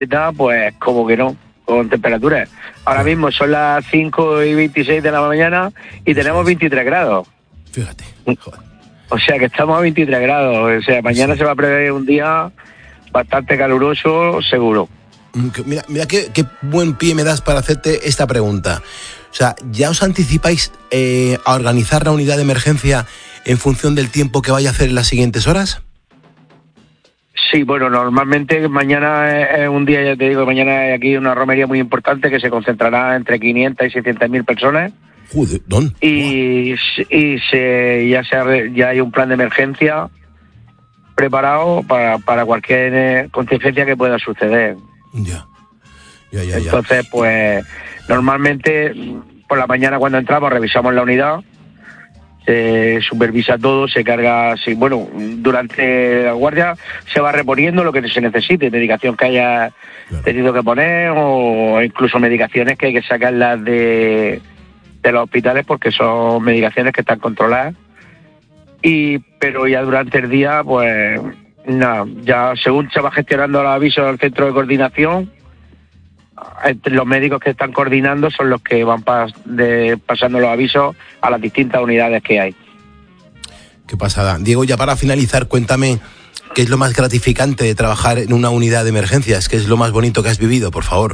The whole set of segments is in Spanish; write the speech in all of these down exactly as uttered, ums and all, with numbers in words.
pues como que no, con temperaturas. Ahora mismo son las cinco y veintiséis de la mañana y tenemos veintitrés grados. Fíjate, joder. O sea que estamos a veintitrés grados. O sea, mañana sí. Se va a prever un día bastante caluroso, seguro. Mira, mira qué, qué buen pie me das para hacerte esta pregunta. O sea, ¿ya os anticipáis eh, a organizar la unidad de emergencia en función del tiempo que vaya a hacer en las siguientes horas? Sí, bueno, normalmente mañana es un día, ya te digo, mañana hay aquí una romería muy importante que se concentrará entre quinientas y seiscientas mil personas. Joder, ¿dónde? Y, y se, ya, se, ya hay un plan de emergencia preparado para, para cualquier contingencia que pueda suceder. Ya, ya, ya. Entonces, pues, normalmente por la mañana cuando entramos revisamos la unidad, se supervisa todo, se carga, sí, bueno, durante la guardia se va reponiendo lo que se necesite, medicación que haya claro. tenido que poner o incluso medicaciones que hay que sacarlas de, de los hospitales porque son medicaciones que están controladas. Y pero ya durante el día, pues, nada, ya según se va gestionando los avisos del centro de coordinación, entre los médicos que están coordinando son los que van pas, de, pasando los avisos a las distintas unidades que hay. Qué pasada. Diego, ya para finalizar, cuéntame qué es lo más gratificante de trabajar en una unidad de emergencias, qué es lo más bonito que has vivido, por favor.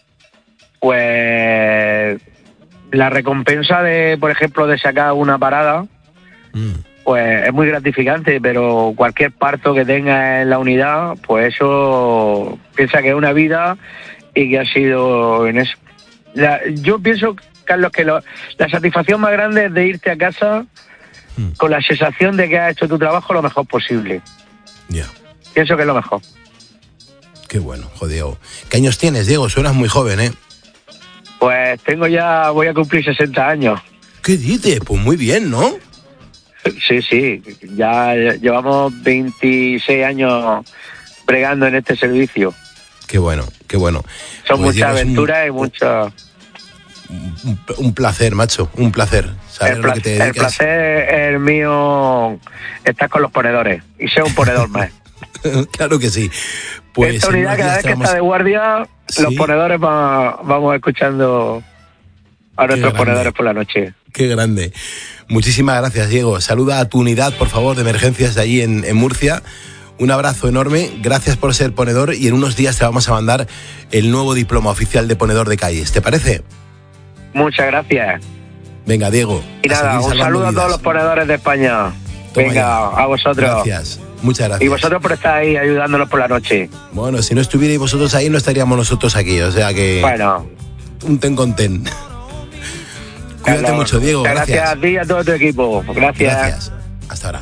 Pues la recompensa de, por ejemplo, de sacar una parada, mm. pues es muy gratificante, pero cualquier parto que tenga en la unidad, pues eso piensa que es una vida y que ha sido en eso. La, yo pienso, Carlos, que lo, la satisfacción más grande es de irte a casa mm. con la sensación de que has hecho tu trabajo lo mejor posible. Ya. Yeah. Pienso que es lo mejor. Qué bueno, joder. ¿Qué años tienes, Diego? Suenas muy joven, ¿eh? Pues tengo ya, voy a cumplir sesenta años. ¿Qué dices? Pues muy bien, ¿no? Sí, sí. Ya llevamos veintiséis años bregando en este servicio. Qué bueno, qué bueno. Son pues muchas aventuras un, y muchas... Un, un placer, macho, un placer. Saber el, placer, lo que te dedicas. El placer es el mío, estás con los ponedores y ser un ponedor más. Claro que sí. Pues esta unidad cada vez que vamos... está de guardia, ¿sí? Los ponedores va, vamos escuchando a nuestros ponedores por la noche. Qué grande. Muchísimas gracias, Diego. Saluda a tu unidad, por favor, de emergencias de allí en, en Murcia. Un abrazo enorme, gracias por ser ponedor y en unos días te vamos a mandar el nuevo diploma oficial de ponedor de calles, ¿te parece? Muchas gracias. Venga, Diego. Y nada, un saludo vidas. A todos los ponedores de España. Toma Venga, ya. A vosotros. Gracias, muchas gracias. Y vosotros por estar ahí ayudándonos por la noche. Bueno, si no estuvierais vosotros ahí, no estaríamos nosotros aquí, o sea que... Bueno. Un ten con ten. Cuídate Carlos, mucho, Diego, gracias. Gracias a ti y a todo tu equipo. Gracias. Gracias. Hasta ahora.